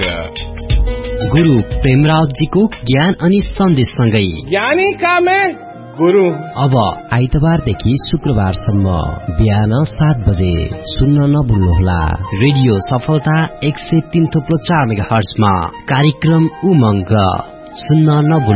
गुरु प्रेमरावजीको ज्ञान अनि सन्देशसँगै ज्ञानी का मैं गुरु। अब आइतबारदेखि शुक्रबारसम्म बिहान 7 बजे सुन्न नभुल्नुहोला। रेडियो सफलता 103.4 मेगाहर्जमा कार्यक्रम उमंग सुन्न नभुल्नुहोला।